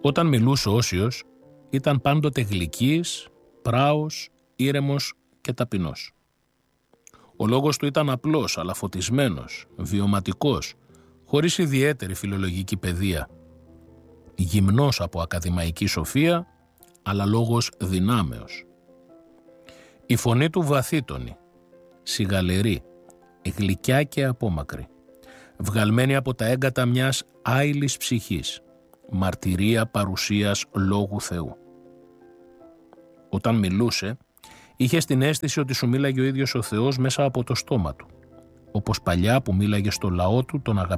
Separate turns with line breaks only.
Όταν μιλούσε ο Όσιος, ήταν πάντοτε γλυκύης, πράος, ήρεμος και ταπεινός. Ο λόγος του ήταν απλός, αλλά φωτισμένος, βιωματικός, χωρίς ιδιαίτερη φιλολογική παιδεία. Γυμνός από ακαδημαϊκή σοφία, αλλά λόγος δυνάμεως. Η φωνή του βαθύτονη, σιγαλερή, γλυκιά και απόμακρη, βγαλμένη από τα έγκατα μιας άειλης ψυχής, μαρτυρία παρουσίας Λόγου Θεού. Όταν μιλούσε, είχες την αίσθηση ότι σου μίλαγε ο ίδιος ο Θεός μέσα από το στόμα του, όπως παλιά που μίλαγε στο λαό του τον αγαπητό